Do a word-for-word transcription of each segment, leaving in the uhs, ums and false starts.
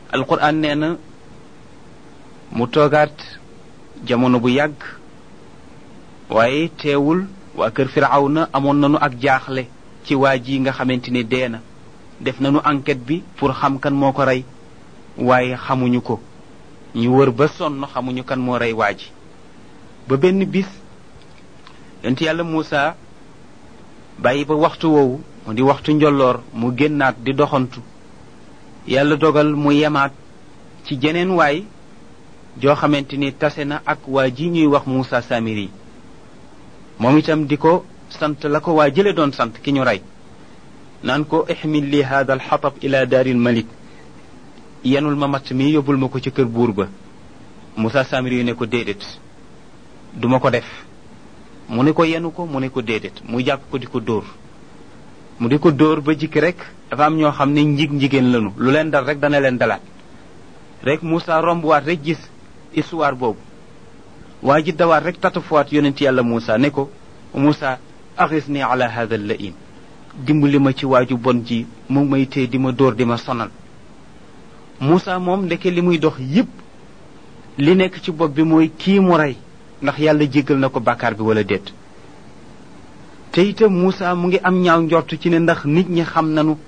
alquran nee na mu toogaat jamono bu yàgg waaye teewul waa kër firawna amoon nañu ak jaaxle ci waa ji nga xamante ni dee na def nañu enquête bi pour xam kan moo ko rey waaye xamuñu ko ñu wër ba sonn xamuñu kan moo rey waa ji ba benn bis yonent yàlla Muusa bàyyi ba waxtu woowu mu di waxtu njolloor mu génnaat di doxantu yàlla dogal mu yemaat ci jeneen waay joo xamante ni tase na ak waa ji ñuy wax Muusa Samiri moom itam di ko sant la ko waa jële doon sant ki ñu rey naan ko ihmil li hada alxatab ila daaril malik yenul ma matt mi yóbbul ma ko ci kër buur ba Muusa Samiri ne ko déedéet duma ko def mu ne ko yenu ko mu ne ko déedéet mu jàpp ko di ko dóor mu di ko dóor ba jikki rek dafa am ñoo xam ne njig njigéen lanu lu leen dal rek dana leen dalaat rek Muusa rombuwaat rek gis histoire boobu waa ji dawaat rek tatafuwaat yonent yàlla Muusa ne ko Muusa axisni ala hada al-la'im dimbali ma ci waaju bon ji mu may tee di ma dóor di ma sonal Muusa moom ndeke li muy dox yépp li nekk ci bopp bi mooy kii mu rey ndax yàlla jéggal na ko bàkkaar bi wala déet te itam Muusa mu ngi am ñaaw njort ci ne ndax nit ñi xam nañu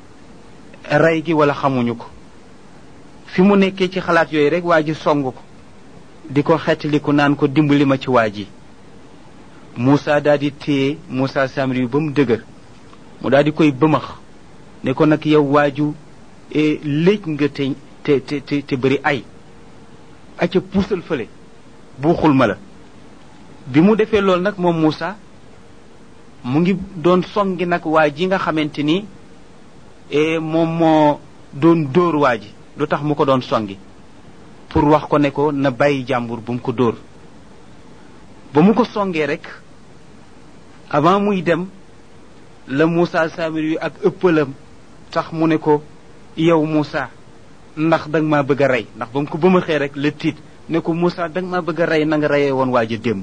rey gi wala xamuñu ko fi mu nekkee ci xalaat yooyu rek waa ji song ko di ko xettaliku naan ko dimbali ma ci waa ji Muusa daal di téye Muusa Samiri ba mu dëgër mu daal di koy bëmax ne ko nag yow waaju léej nga te te te te bëri ay acca puusal fële buuxul ma la bi mu defee loolu nag moom Muusa mu ngi doon songi nag waa ji nga xamante ni moom moo doon dóor waa ji lu tax mu ko doon songi pour wax ko ne ko na bàyyi jàmbur bu mu ko dóor ba mu ko songee rek avant muy dem la Muusa Samiri ak ëppalam tax mu ne ko yow Muusa ndax danga maa bëgg a rey ndax ba mu ko bëmaxee rek la tiit ne ko Muusa danga maa bëgg a rey na nga reyee woon waa ji démb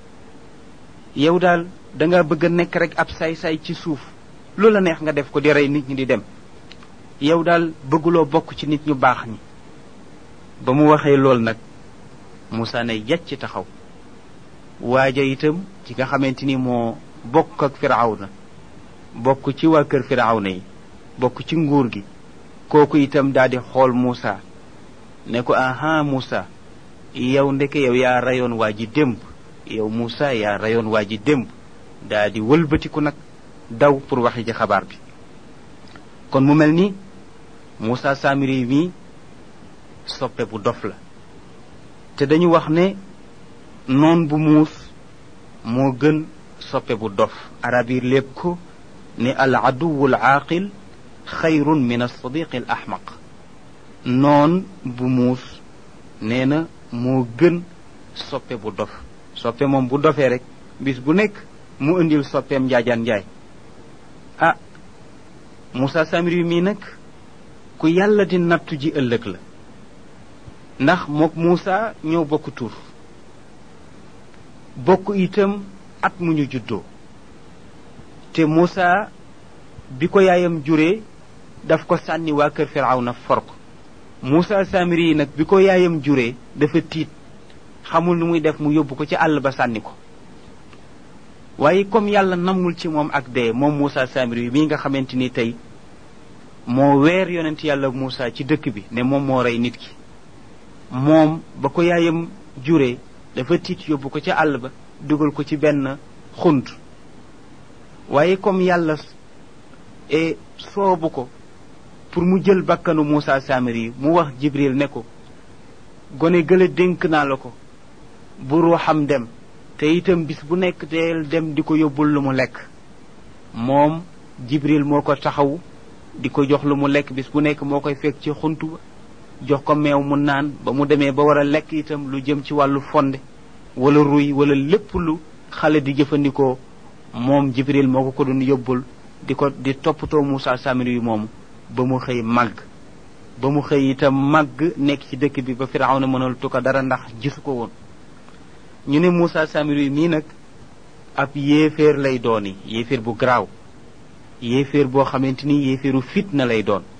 yow daal danga bëgg a nekk rek ab saay-saay ci suuf loola neex nga def ko di rey nit ñi di dem yow daal bëgguloo bokk ci nit ñu baax ñi ba mu waxee lool nag Muusa ne yàcc taxaw waaja itam ci nga xamante ni moo bokk ak Firawna bokk ci waa kër Firawna yi bokk ci nguur gi kooku itam daal di xool Muusa ne ko aha Muusa yow ndeke yow yaa rayoon waa ji démb yow Muusa yaa rayoon waa ji démb daal di wëlbatiku nag daw pour waxi ci xabaar bi kon mu mel ni Muusa Samiri mi soppe bu dof la te dañu wax ne noon bu muus moo gën soppe bu dof arab yi lépp ko ne al aduwu al aaqil xayrun min as-sadiq al ahmaq noon bu muus nee na moo gën soppe bu dof soppe moom bu dofee rek bis bu nekk mu indil soppeem njaajaan njaay ah Muusa Samiri mii nag ku yàlla di nattu ji ëllëg la ndax mook Muusa ñoo bokk tur bokk itam at mu ñu juddoo te Muusa bi ko yaayam juree daf ko sànni waa kër Firawna for ko Muusa Samiri yi nag bi ko yaayam juree dafa tiit xamul nu muy def mu yóbbu ko ci àll ba sànni ko waaye comme yàlla namul ci moom ak dee moom Muusa Samiri yi mii nga xamante ni tey moo weer yonent yàlla Muusa ci dëkk bi ne moom moo rey nit ki moom ba ko yaayam juree dafa tiit yóbbu ko ci àll ba dugal ko ci benn xunt waaye comme yàlla e soobu ko pour mu jël bakkanu Muusa Samiri mu wax Jibril ne ko gone gële dénk naa la ko bu ruuxam dem te itam bis bu nekk teel dem di ko yóbbul lu mu lekk moom Jibril moo ko taxaw di ko jox lu mu lekk bis bu nekk moo koy fekk ci xuntu ba jox ko meew mu naan ba mu demee ba war a lekk itam lu jëm ci wàllu fonde wala ruy wala lépp lu xale di jëfandikoo moom Jibril moo ko ko doon yóbbul di ko di toppatoo Muusa Samiri yu moomu ba mu xëy màgg ba mu xëy itam màgg nekk ci dëkk bi ba Firawna mënal tu ko dara ndax gisu ko woon ñu ne Muusa Samiri mii nag ab yéeféer lay dooni yéeféer bu garaaw yéeféer boo xamante ni yéeféeru fitna lay doon